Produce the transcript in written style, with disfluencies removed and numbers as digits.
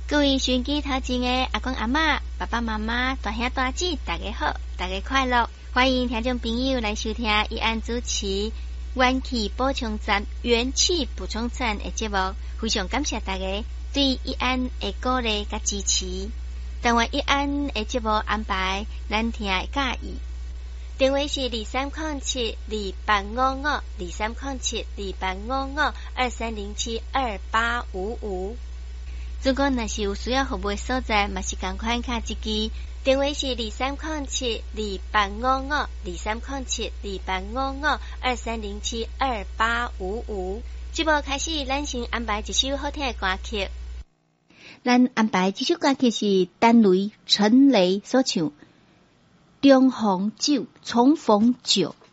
各位收音机头前的阿公阿嬷、爸爸妈妈、大兄大姐，大家好，大家快乐！欢迎听众朋友来收听一安主持元气补充站的节目，非常感谢大家对一安的鼓励甲支持。但愿一安的节目安排，咱听会介意。电话是2307-2855，2307-2855。如果若是有需要服务的所在，嘛是同款卡一支。电话是2307-2855，2307-2855。节目开始，咱先安排一首好听的歌曲。咱安排这首歌曲是陈雷所唱《重逢酒》。